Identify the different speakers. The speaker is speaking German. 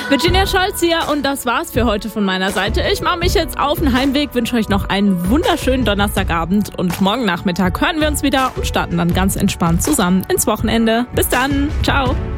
Speaker 1: Virginia Scholz hier und das war's für heute von meiner Seite. Ich mache mich jetzt auf den Heimweg, wünsche euch noch einen wunderschönen Donnerstagabend und morgen Nachmittag hören wir uns wieder und starten dann ganz entspannt zusammen ins Wochenende. Bis dann, ciao!